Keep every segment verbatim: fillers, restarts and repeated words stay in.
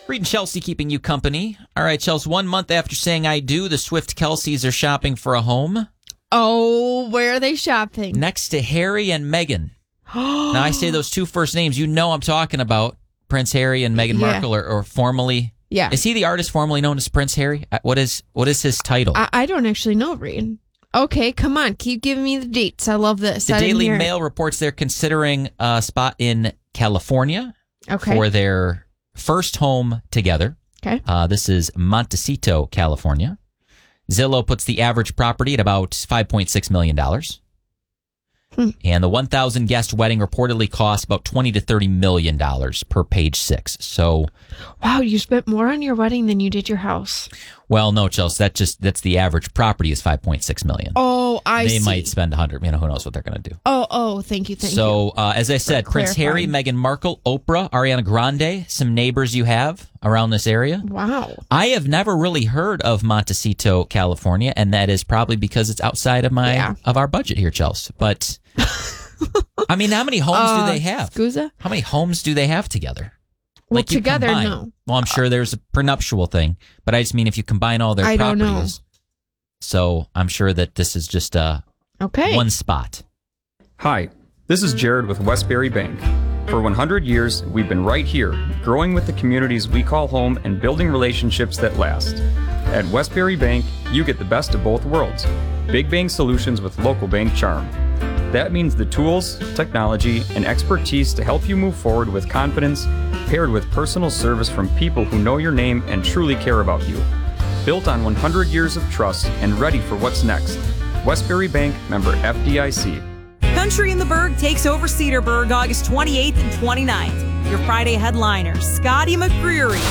Reed and Chelsea keeping you company. All right, Chelsea, one month after saying I do, the Swift Kelseys are shopping for a home. Oh, where are they shopping? Next to Harry and Meghan. Now, I say those two first names. You know I'm talking about Prince Harry and Meghan Yeah. Markle, or, or formerly. Yeah. Is he the artist formerly known as Prince Harry? Uh, What is what is his title? I, I don't actually know, Reed. Okay, come on. Keep giving me the dates. I love this. the I didn't Daily hear it. Mail reports they're considering a spot in California Okay. for their first home together. Okay. Uh, this is Montecito, California. Zillow puts the average property at about five point six million dollars. Hmm. And the one thousand guest wedding reportedly costs about twenty to thirty million dollars per page six. So, Wow, you spent more on your wedding than you did your house. well, no, Chelsea, that just that's the average property is five point six million dollars. Oh, I They see. might spend one hundred, you know, who knows what they're going to do. Oh, oh, thank you, thank you. So, uh, as I said, Prince Harry, clarifying. Meghan Markle, Oprah, Ariana Grande, some neighbors you have around this area. Wow. I have never really heard of Montecito, California, and that is probably because it's outside of my Yeah. of our budget here, Chelsea. But I mean, how many homes Uh, do they have? Scusa? How many homes do they have together? Well, you together, combine. no. Well, I'm sure there's a prenuptial thing, but I just mean if you combine all their I don't properties. know. So I'm sure that this is just uh, Okay. one spot. Hi, this is Jared with Westbury Bank. For one hundred years, we've been right here, growing with the communities we call home and building relationships that last. At Westbury Bank, you get the best of both worlds. Big bank solutions with local bank charm. That means the tools, technology, and expertise to help you move forward with confidence, paired with personal service from people who know your name and truly care about you. Built on one hundred years of trust and ready for what's next. Westbury Bank, member F D I C. Country in the Berg takes over Cedarburg August twenty-eighth and twenty-ninth. Your Friday headliners, Scotty McCreery,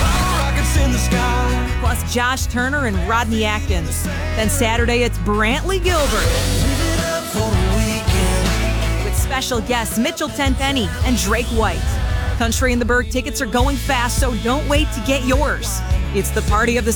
plus Josh Turner and Rodney Atkins. Then Saturday, it's Brantley Gilbert, with special guests Mitchell Tenpenny and Drake White. Country in the Berg tickets are going fast, so don't wait to get yours. It's the party of the